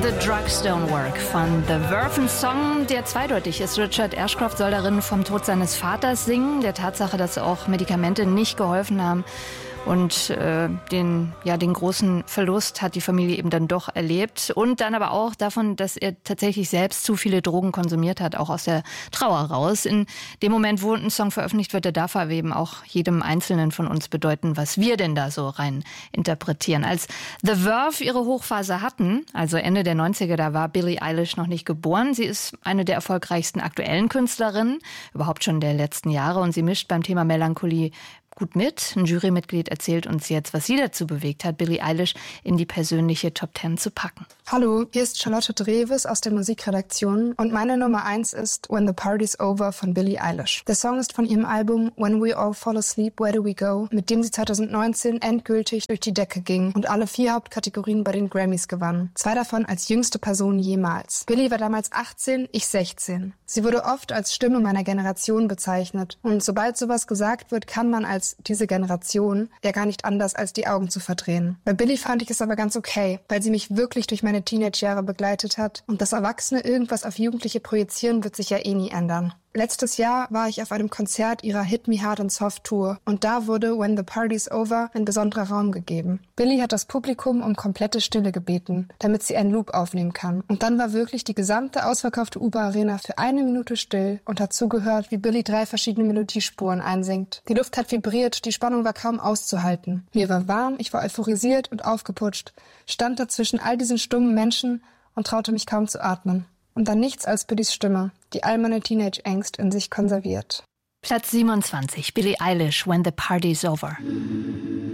The Drugs Don't Work von The Verve, ein Song, der zweideutig ist. Richard Ashcroft soll darin vom Tod seines Vaters singen, der Tatsache, dass auch Medikamente nicht geholfen haben. Und den großen Verlust hat die Familie eben dann doch erlebt. Und dann aber auch davon, dass er tatsächlich selbst zu viele Drogen konsumiert hat, auch aus der Trauer raus. In dem Moment, wo ein Song veröffentlicht wird, der darf aber eben auch jedem Einzelnen von uns bedeuten, was wir denn da so rein interpretieren. Als The Verve ihre Hochphase hatten, also Ende der 90er, da war Billie Eilish noch nicht geboren. Sie ist eine der erfolgreichsten aktuellen Künstlerinnen, überhaupt schon der letzten Jahre. Und sie mischt beim Thema Melancholie gut mit. Ein Jurymitglied erzählt uns jetzt, was sie dazu bewegt hat, Billie Eilish in die persönliche Top 10 zu packen. Hallo, hier ist Charlotte Dreves aus der Musikredaktion und meine Nummer 1 ist When the Party's Over von Billie Eilish. Der Song ist von ihrem Album When We All Fall Asleep, Where Do We Go, mit dem sie 2019 endgültig durch die Decke ging und alle 4 Hauptkategorien bei den Grammys gewann. 2 davon als jüngste Person jemals. Billie war damals 18, ich 16. Sie wurde oft als Stimme meiner Generation bezeichnet und sobald sowas gesagt wird, kann man als diese Generation ja gar nicht anders, als die Augen zu verdrehen. Bei Billie fand ich es aber ganz okay, weil sie mich wirklich durch meine Teenage-Jahre begleitet hat und dass Erwachsene irgendwas auf Jugendliche projizieren, wird sich ja eh nie ändern. Letztes Jahr war ich auf einem Konzert ihrer Hit Me Hard and Soft Tour und da wurde When the Party's Over ein besonderer Raum gegeben. Billie hat das Publikum um komplette Stille gebeten, damit sie einen Loop aufnehmen kann. Und dann war wirklich die gesamte ausverkaufte U-Bahn-Arena für 1 Minute still und hat zugehört, wie Billie 3 verschiedene Melodiespuren einsingt. Die Luft hat vibriert, die Spannung war kaum auszuhalten. Mir war warm, ich war euphorisiert und aufgeputscht, stand da zwischen all diesen stummen Menschen und traute mich kaum zu atmen. Und dann nichts als Billies Stimme, die all meine Teenage-Angst in sich konserviert. Platz 27, Billie Eilish, When the Party's Over.